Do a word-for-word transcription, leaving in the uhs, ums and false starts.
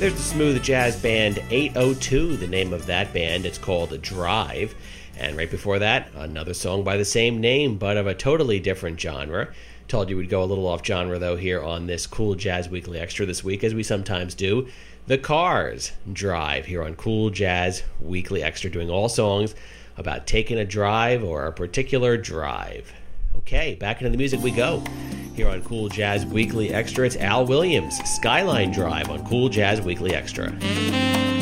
There's the smooth jazz band eight oh two, the name of that band. It's called Drive. And right before that, another song by the same name, but of a totally different genre. Told you we'd go a little off genre, though, here on this Cool Jazz Weekly Extra this week, as we sometimes do. The Cars, Drive, here on Cool Jazz Weekly Extra, doing all songs about taking a drive or a particular drive. Okay, back into the music we go. Here on Cool Jazz Weekly Extra, it's Al Williams, Skyline Drive on Cool Jazz Weekly Extra.